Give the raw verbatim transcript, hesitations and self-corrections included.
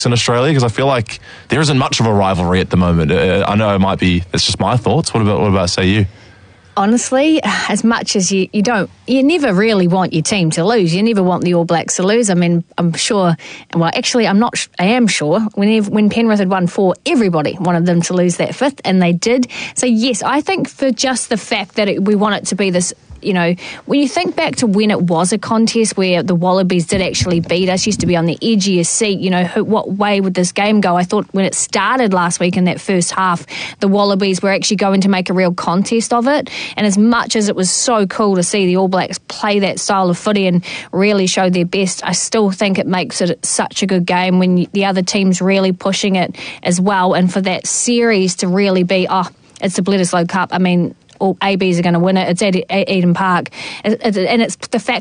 in Australia? Because I feel like there isn't much of a rivalry at the moment. Uh, I know it might be, it's just my thoughts. What about, what about, say, you? Honestly, as much as you, you don't, you never really want your team to lose. You never want the All Blacks to lose. I mean, I'm sure, well, actually, I'm not, I am sure, when, when Penrith had won four, everybody wanted them to lose that fifth, and they did. So, yes, I think for just the fact that it, we want it to be this, you know, when you think back to when it was a contest where the Wallabies did actually beat us, used to be on the edge of your seat, you know, who, what way would this game go? I thought when it started last week in that first half, the Wallabies were actually going to make a real contest of it. And as much as it was so cool to see the All Blacks play that style of footy and really show their best, I still think it makes it such a good game when you, the other team's really pushing it as well. And for that series to really be, oh, it's the Bledisloe Cup. I mean, all A Bs are going to win it. It's at Eden Park. And it's the fact